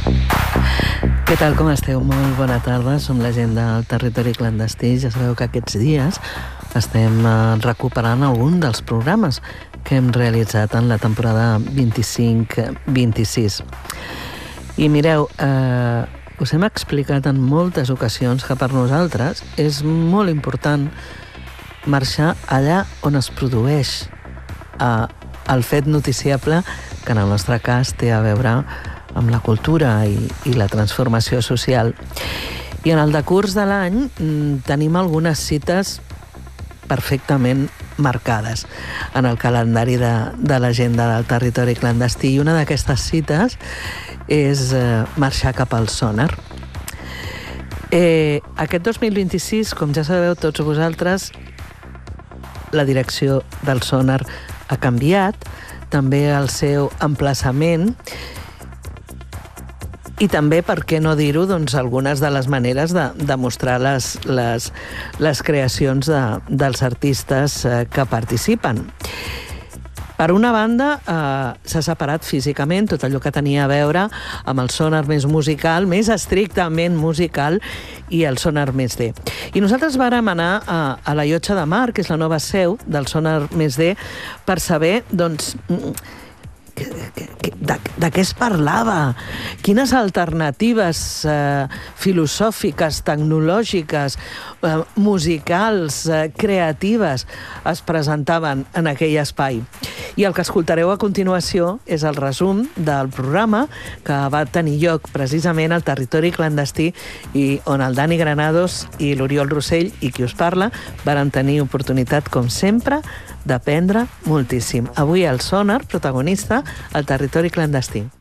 Què tal, com esteu? Molt bona tarda, som la gent del Territori Clandestí. Ja sabeu que aquests dies estem recuperant algun dels programes que hem realitzat en la temporada 25-26. I mireu, us hem explicat en moltes ocasions que per nosaltres és molt important marxar allà on es produeix el fet noticiable, que en el nostre cas té a veure amb la cultura i la transformació social. I en el decurs de l'any tenim algunes cites perfectament marcades en el calendari de l'agenda del Territori Clandestí, i una d'aquestes cites és marxar cap al sonar. Aquest 2026, com ja sabeu tots vosaltres, la direcció del sonar ha canviat, també el seu emplaçament, i també, per què no dir-ho, doncs, algunes de les maneres de mostrar les creacions dels artistes que participen. Per una banda, s'ha separat físicament tot allò que tenia a veure amb el sonar més musical, més estrictament musical, i el sonar més D. I nosaltres vàrem anar a la Llotja de Mar, que és la nova seu del sonar més D, per saber, doncs, de què es parlava, quines alternatives filosòfiques, tecnològiques, musicals, creatives es presentaven en aquell espai. I el que escoltareu a continuació és el resum del programa que va tenir lloc precisament al Territori Clandestí, i on el Dani Granados i l'Oriol Rossell, i qui us parla, varen tenir oportunitat, com sempre, d'aprendre moltíssim. Avui el sonar, protagonista al Territori Clandestí.